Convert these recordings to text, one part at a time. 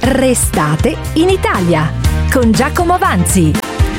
Restate in Italia con Giacomo Avanzi.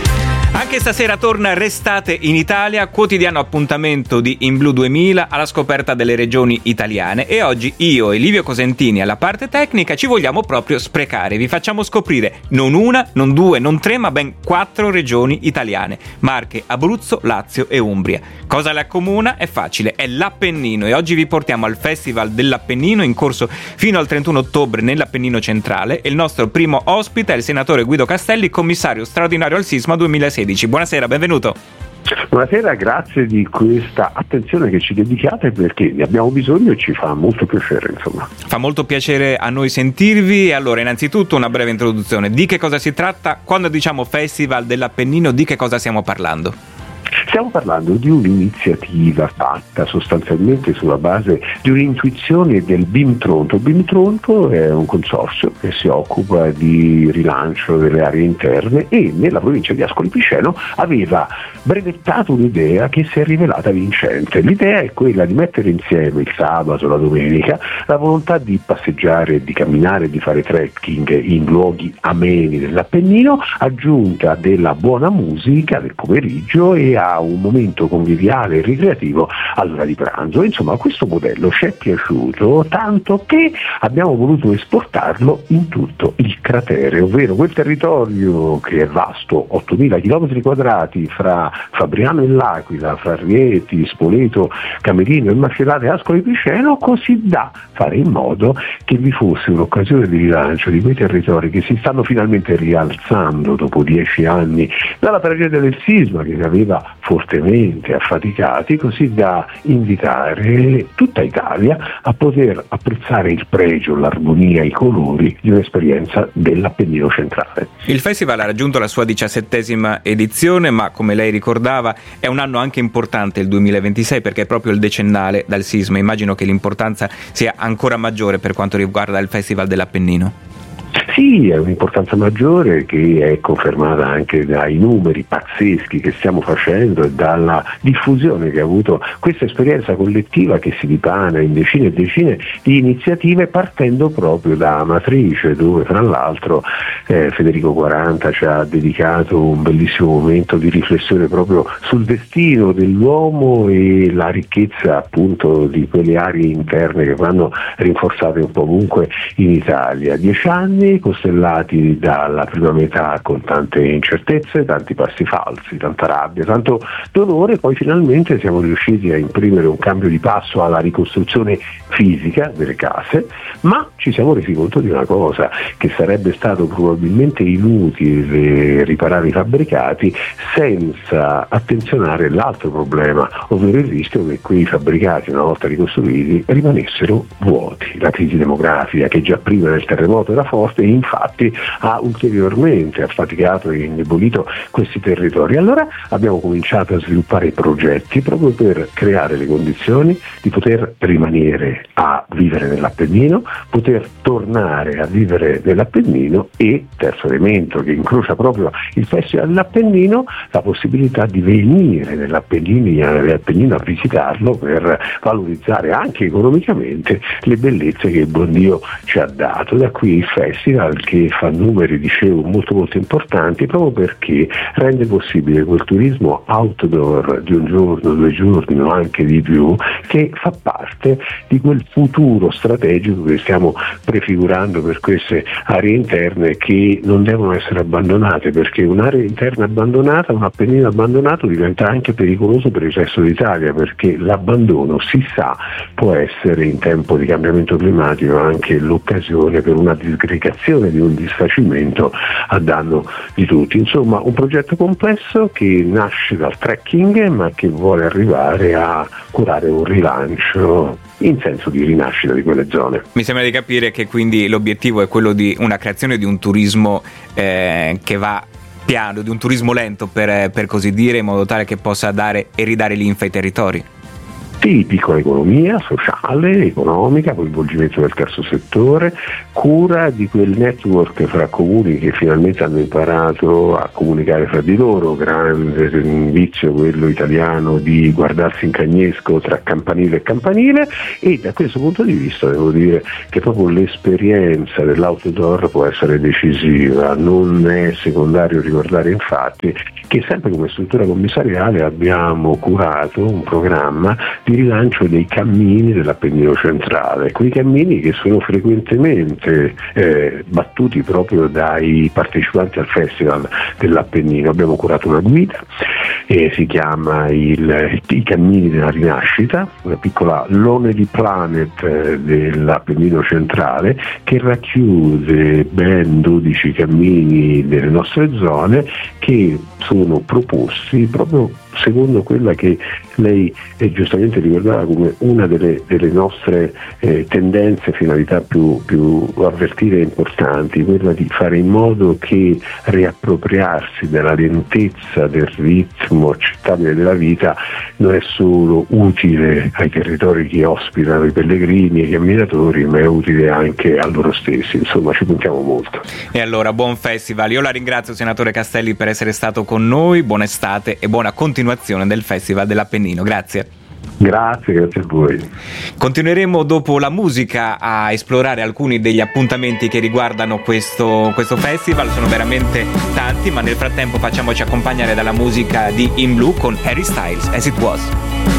Anche stasera torna Restate in Italia, quotidiano appuntamento di In Blu 2000 alla scoperta delle regioni italiane, e oggi io e Livio Cosentini alla parte tecnica ci vogliamo proprio sprecare. Vi facciamo scoprire non una, non due, non tre, ma ben 4 regioni italiane: Marche, Abruzzo, Lazio e Umbria. Cosa le accomuna? È facile, è l'Appennino, e oggi vi portiamo al Festival dell'Appennino in corso fino al 31 ottobre nell'Appennino centrale, e il nostro primo ospite è il senatore Guido Castelli, commissario straordinario al sisma 2016. Buonasera, benvenuto. Buonasera, grazie di questa attenzione che ci dedicate, perché ne abbiamo bisogno e ci fa molto piacere, insomma. Fa molto piacere a noi sentirvi. Allora, innanzitutto una breve introduzione. Di che cosa si tratta? Quando diciamo Festival dell'Appennino, di che cosa stiamo parlando? Stiamo parlando di un'iniziativa fatta sostanzialmente sulla base di un'intuizione del BIM Tronto. Il BIM Tronto è un consorzio che si occupa di rilancio delle aree interne, e nella provincia di Ascoli Piceno aveva brevettato un'idea che si è rivelata vincente. L'idea è quella di mettere insieme il sabato, la domenica, la volontà di passeggiare, di camminare, di fare trekking in luoghi ameni dell'Appennino, aggiunta della buona musica del pomeriggio e a un momento conviviale e ricreativo all'ora di pranzo. Insomma, questo modello ci è piaciuto tanto che abbiamo voluto esportarlo in tutto il cratere, ovvero quel territorio che è vasto, 8.000 km quadrati fra Fabriano e L'Aquila, fra Rieti, Spoleto, Camerino, Immacolata e Ascoli Piceno, così da fare in modo che vi fosse un'occasione di rilancio di quei territori che si stanno finalmente rialzando dopo 10 anni dalla tragedia del sisma che li aveva fortemente affaticati, così da invitare tutta Italia a poter apprezzare il pregio, l'armonia, i colori di un'esperienza dell'Appennino centrale. Il festival ha raggiunto la sua 17ª edizione, ma come lei ricordava è un anno anche importante il 2026, perché è proprio il decennale dal sisma. Immagino che l'importanza sia ancora maggiore per quanto riguarda il Festival dell'Appennino. Sì, è un'importanza maggiore che è confermata anche dai numeri pazzeschi che stiamo facendo e dalla diffusione che ha avuto questa esperienza collettiva che si dipana in decine e decine di iniziative, partendo proprio da Amatrice, dove tra l'altro Federico 40 ci ha dedicato un bellissimo momento di riflessione proprio sul destino dell'uomo e la ricchezza appunto di quelle aree interne che vanno rinforzate un po' ovunque in Italia. 10 anni costellati dalla prima metà con tante incertezze, tanti passi falsi, tanta rabbia, tanto dolore, poi finalmente siamo riusciti a imprimere un cambio di passo alla ricostruzione fisica delle case, ma ci siamo resi conto di una cosa, che sarebbe stato probabilmente inutile riparare i fabbricati senza attenzionare l'altro problema, ovvero il rischio che quei fabbricati, una volta ricostruiti, rimanessero vuoti. La crisi demografica, che già prima del terremoto era forte, infatti ha ulteriormente affaticato e indebolito questi territori. Allora abbiamo cominciato a sviluppare progetti proprio per creare le condizioni di poter rimanere a vivere nell'Appennino, poter tornare a vivere nell'Appennino e, terzo elemento che incrocia proprio il Festival dell'Appennino, la possibilità di venire nell'Appennino a visitarlo per valorizzare anche economicamente le bellezze che il buon Dio ci ha dato. Da qui il Festival, che fa numeri, dicevo, molto molto importanti, proprio perché rende possibile quel turismo outdoor di un giorno, 2 giorni o anche di più, che fa parte di quel futuro strategico che stiamo prefigurando per queste aree interne, che non devono essere abbandonate, perché un'area interna abbandonata, un Appennino abbandonato, diventa anche pericoloso per il resto d'Italia, perché l'abbandono, si sa, può essere in tempo di cambiamento climatico anche l'occasione per una disgregazione, di un disfacimento a danno di tutti. Insomma, un progetto complesso che nasce dal trekking, ma che vuole arrivare a curare un rilancio in senso di rinascita di quelle zone. Mi sembra di capire che quindi l'obiettivo è quello di una creazione di un turismo che va piano, di un turismo lento per così dire, in modo tale che possa dare e ridare linfa ai territori. Sì, piccola economia sociale, economica, coinvolgimento del terzo settore, cura di quel network fra comuni che finalmente hanno imparato a comunicare fra di loro, grande vizio quello italiano di guardarsi in cagnesco tra campanile e campanile, e da questo punto di vista devo dire che proprio l'esperienza dell'outdoor può essere decisiva. Non è secondario ricordare infatti che sempre come struttura commissariale abbiamo curato un programma di rilancio dei cammini dell'Appennino centrale, quei cammini che sono frequentemente battuti proprio dai partecipanti al Festival dell'Appennino. Abbiamo curato una guida, si chiama I cammini della rinascita, una piccola Lonely Planet dell'Appennino centrale che racchiude ben 12 cammini delle nostre zone che sono proposti proprio secondo quella che lei giustamente ricordava come una delle nostre tendenze, finalità più avvertire importanti, quella di fare in modo che riappropriarsi della lentezza del ritmo accettabile della vita non è solo utile ai territori che ospitano i pellegrini e i camminatori, ma è utile anche a loro stessi. Insomma, ci puntiamo molto. E allora buon festival. Io la ringrazio, senatore Castelli, per essere stato con noi. Buona estate e buona continuazione del Festival dell'Appennino. Grazie. Grazie a voi. Continueremo dopo la musica a esplorare alcuni degli appuntamenti che riguardano questo festival. Sono veramente tanti, ma nel frattempo facciamoci accompagnare dalla musica di In Blue con Harry Styles, As It Was.